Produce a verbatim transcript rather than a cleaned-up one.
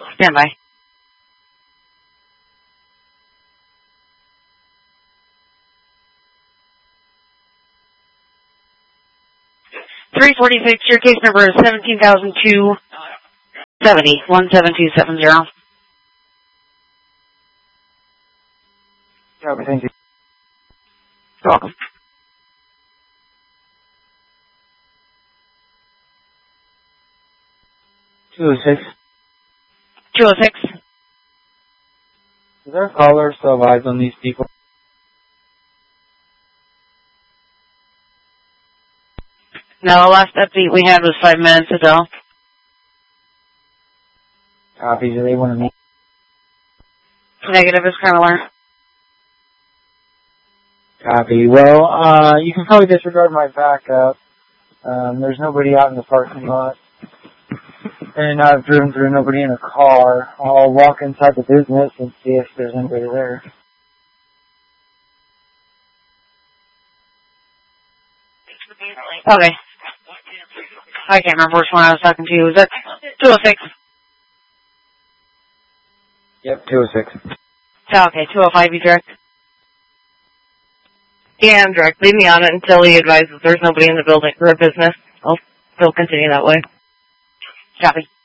Stand by. three forty-six, your case number is seventeen thousand two seventy, one seven two seven zero. Okay, thank you. You're welcome. two oh six. two oh six. Is there a caller still alive on these people? No, the last update we had was five minutes ago. Copy, do they want to meet? Negative is Carmiller. Copy. Well, uh, you can probably disregard my backup. Um, there's nobody out in the parking lot. And I've driven through nobody in a car. I'll walk inside the business and see if there's anybody there. Okay. I can't remember which one I was talking to. Was that two oh six? Yep, two oh six. Oh, okay, two oh five, you direct? Yeah, I'm direct. Leave me on it until he advises there's nobody in the building for a business. I'll still continue that way. Copy.